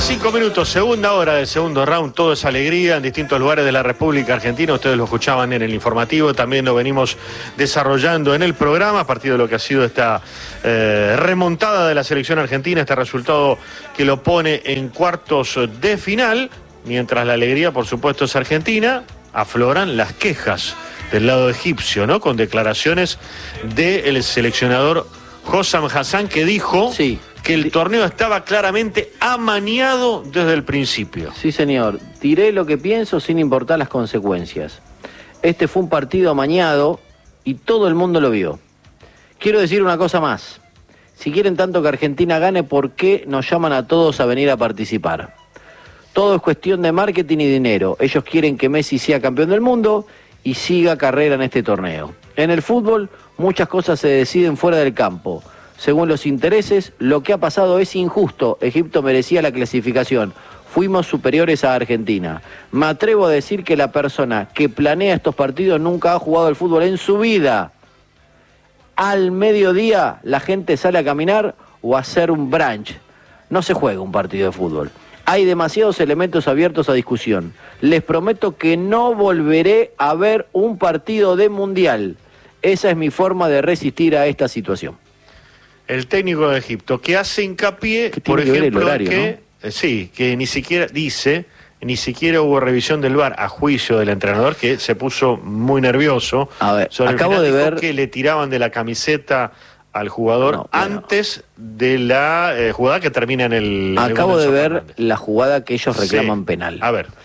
5 minutos, segunda hora del segundo round, todo es alegría en distintos lugares de la República Argentina. Ustedes lo escuchaban en el informativo, también lo venimos desarrollando en el programa a partir de lo que ha sido esta remontada de la selección argentina, este resultado que lo pone en cuartos de final. Mientras la alegría, por supuesto, es argentina, afloran las quejas del lado egipcio, ¿no? Con declaraciones del seleccionador Hossam Hassan, que dijo que el torneo estaba claramente amañado desde el principio. Sí, señor. Diré lo que pienso sin importar las consecuencias. Este fue un partido amañado y todo el mundo lo vio. Quiero decir una cosa más. Si quieren tanto que Argentina gane, ¿por qué nos llaman a todos a venir a participar? Todo es cuestión de marketing y dinero. Ellos quieren que Messi sea campeón del mundo y siga carrera en este torneo. En el fútbol, muchas cosas se deciden fuera del campo. Según los intereses, lo que ha pasado es injusto. Egipto merecía la clasificación. Fuimos superiores a Argentina. Me atrevo a decir que la persona que planea estos partidos nunca ha jugado al fútbol en su vida. Al mediodía, la gente sale a caminar o a hacer un brunch. No se juega un partido de fútbol. Hay demasiados elementos abiertos a discusión. Les prometo que no volveré a ver un partido de mundial. Esa es mi forma de resistir a esta situación. El técnico de Egipto, que hace hincapié, por ejemplo, horario, que, ¿no? Sí, que ni siquiera hubo revisión del VAR a juicio del entrenador, que se puso muy nervioso. A ver, sobre acabo de ver que le tiraban de la camiseta al jugador antes de la jugada que termina en el... Acabo de ver la jugada que ellos reclaman penal. A ver.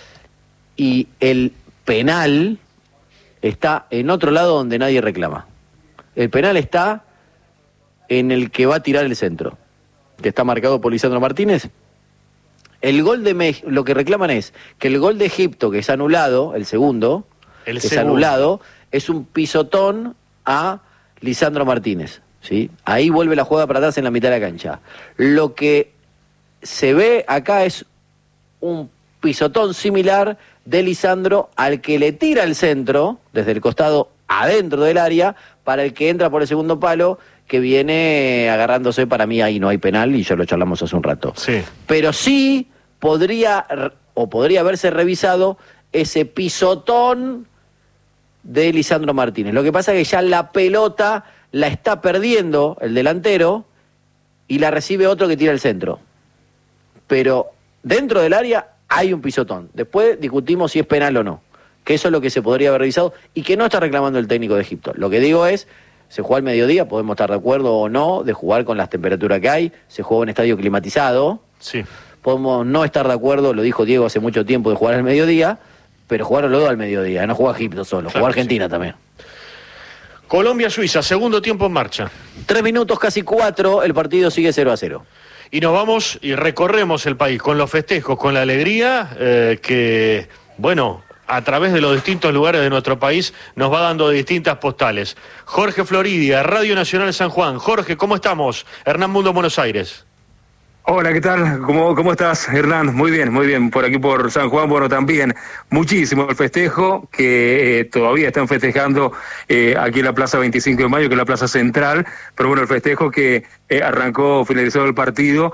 Y el penal está en otro lado donde nadie reclama. El penal está en el que va a tirar el centro, que está marcado por Lisandro Martínez. El gol de México, lo que reclaman es que el gol de Egipto, que es anulado, el segundo, es anulado, es un pisotón a Lisandro Martínez, ¿sí? Ahí vuelve la jugada para atrás en la mitad de la cancha. Lo que se ve acá es un pisotón similar de Lisandro al que le tira el centro, desde el costado adentro del área, para el que entra por el segundo palo, que viene agarrándose. Para mí ahí no hay penal y ya lo charlamos hace un rato. Sí. Pero sí podría haberse revisado ese pisotón de Lisandro Martínez. Lo que pasa es que ya la pelota la está perdiendo el delantero y la recibe otro que tira el centro. Pero dentro del área hay un pisotón. Después discutimos si es penal o no, que eso es lo que se podría haber revisado y que no está reclamando el técnico de Egipto. Lo que digo es, se juega al mediodía, podemos estar de acuerdo o no de jugar con las temperaturas que hay, se juega en estadio climatizado. Sí. Podemos no estar de acuerdo, lo dijo Diego hace mucho tiempo, de jugar al mediodía, pero jugaron los dos al mediodía, no juega Egipto solo, juega Argentina también. Colombia-Suiza, segundo tiempo en marcha. 3 minutos, casi 4, el partido sigue 0-0. Y nos vamos y recorremos el país con los festejos, con la alegría que, bueno, a través de los distintos lugares de nuestro país nos va dando distintas postales. Jorge Floridia, Radio Nacional San Juan. Jorge, ¿cómo estamos? Hernán Mundo, Buenos Aires. Hola, ¿qué tal? ¿Cómo estás, Hernán? Muy bien. Por aquí por San Juan, bueno, también muchísimo el festejo, que todavía están festejando aquí en la Plaza 25 de Mayo, que es la Plaza Central, pero bueno, el festejo que finalizó el partido,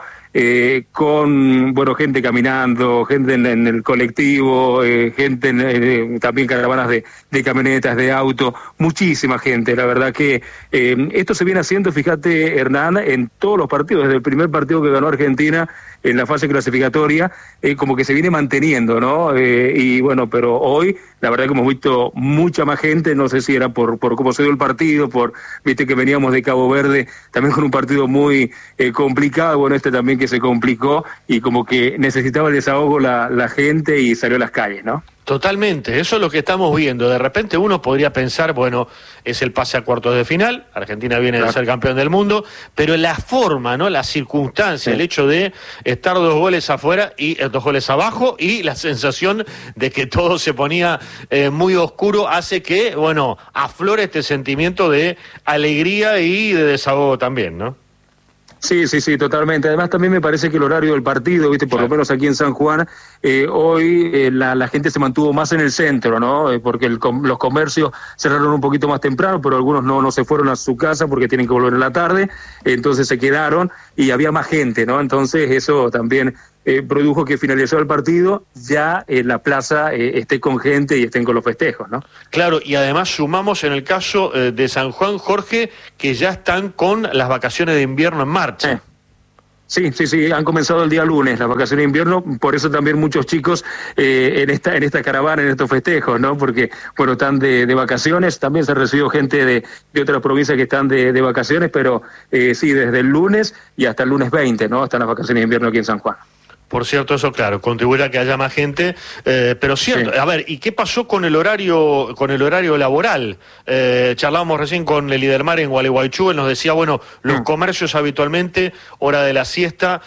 con, bueno, gente caminando, gente en el colectivo, gente también caravanas de camionetas, de auto, muchísima gente. La verdad que esto se viene haciendo, fíjate, Hernán, en todos los partidos, desde el primer partido que ganó Argentina en la fase clasificatoria, como que se viene manteniendo, ¿no? Y bueno, pero hoy, la verdad que hemos visto mucha más gente, no sé si era por cómo se dio el partido, viste que veníamos de Cabo Verde, también con un partido muy complicado, bueno, este también que se complicó, y como que necesitaba el desahogo la gente y salió a las calles, ¿no? Totalmente, eso es lo que estamos viendo. De repente uno podría pensar, bueno, es el pase a cuartos de final, Argentina viene de ser campeón del mundo, pero la forma, ¿no? La circunstancia, el hecho de estar 2 goles afuera y 2 goles abajo, y la sensación de que todo se ponía muy oscuro, hace que, bueno, aflore este sentimiento de alegría y de desahogo también, ¿no? Sí, totalmente. Además también me parece que el horario del partido, viste, por lo menos aquí en San Juan, hoy la gente se mantuvo más en el centro, ¿no? Porque los comercios cerraron un poquito más temprano, pero algunos no se fueron a su casa porque tienen que volver en la tarde, entonces se quedaron y había más gente, ¿no? Entonces eso también produjo que finalizó el partido, ya la plaza esté con gente y estén con los festejos, ¿no? Claro, y además sumamos en el caso de San Juan, Jorge, que ya están con las vacaciones de invierno en marcha. Sí, han comenzado el día lunes las vacaciones de invierno, por eso también muchos chicos en esta caravana, en estos festejos, ¿no? Porque, bueno, están de vacaciones, también se recibió gente de otras provincias que están de vacaciones, pero sí, desde el lunes y hasta el lunes 20, ¿no? Están las vacaciones de invierno aquí en San Juan. Por cierto, eso claro, contribuirá a que haya más gente, pero cierto, sí. A ver, ¿y qué pasó con el horario laboral? Charlábamos recién con el Lidermar en Gualeguaychú, él nos decía, bueno, los comercios habitualmente, hora de la siesta,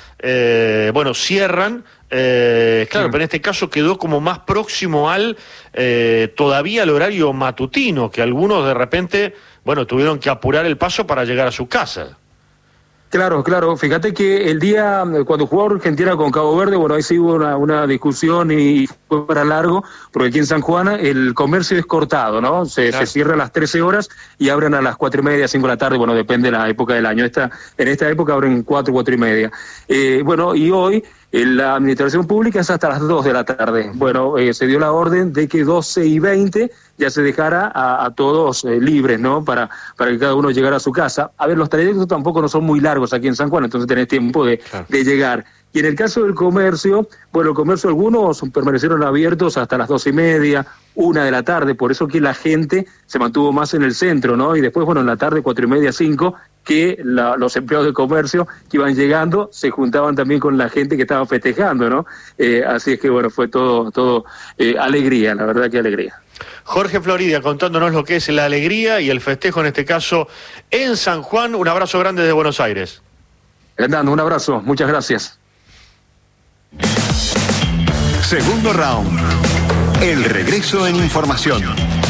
cierran, claro, pero en este caso quedó como más próximo todavía al horario matutino, que algunos de repente, tuvieron que apurar el paso para llegar a su casa. Claro, fíjate que el día cuando jugó Argentina con Cabo Verde, ahí sí hubo una discusión y fue para largo, porque aquí en San Juan el comercio es cortado, ¿no? Se cierra a las 13 horas y abren a las 4:30, 5 de la tarde, depende de la época del año. En esta época abren 4:30. Y hoy la administración pública es hasta las 2 de la tarde. Se dio la orden de que 12:20 ya se dejara a todos libres, ¿no? Para que cada uno llegara a su casa. A ver, los trayectos tampoco no son muy largos aquí en San Juan, entonces tenés tiempo de llegar. Y en el caso del comercio, el comercio algunos permanecieron abiertos hasta las 12:30, 1 de la tarde, por eso que la gente se mantuvo más en el centro, ¿no? Y después, en la tarde, 4:30, 5, que los empleados de comercio que iban llegando se juntaban también con la gente que estaba festejando, ¿no? Así es que, fue todo alegría, la verdad que alegría. Jorge Floridia contándonos lo que es la alegría y el festejo, en este caso, en San Juan. Un abrazo grande desde Buenos Aires. Hernando, un abrazo, muchas gracias. Segundo round. El regreso en información.